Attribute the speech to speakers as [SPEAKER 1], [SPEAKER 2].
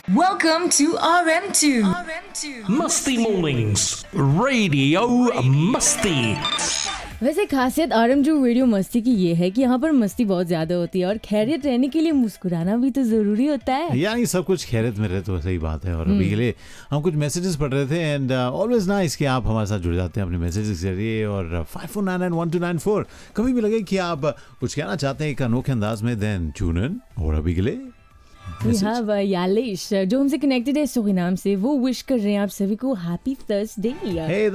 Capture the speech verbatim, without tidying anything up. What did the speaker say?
[SPEAKER 1] Welcome to R M two.
[SPEAKER 2] मस्ती mornings radio मस्ती।
[SPEAKER 3] वैसे खासियत आर एम टू रेडियो मस्ती की ये है कि यहाँ पर मस्ती बहुत ज्यादा होती है और खैरियत रहने के लिए मुस्कुराना भी तो जरूरी होता है।
[SPEAKER 4] यानी सब कुछ खैरियत में रहे तो सही बात है। और अभी के लिए हम कुछ मैसेजेस पढ़ रहे थे एंड ऑलवेज नाइस कि आप हमारे साथ जुड़ जाते हैं अपने मैसेजेस के जरिए। और five four nine nine one two nine four कभी भी लगे कि आप कुछ कहना चाहते हैं एक अनोखे अंदाज में, देन ट्यून इन। और अभी के लिए
[SPEAKER 3] We have, uh, यालेश जो हमसे कनेक्टेड है सुरीनाम से, वो विश कर रहे हैं आप सभी को हैप्पी थर्सडे।
[SPEAKER 4] Hey,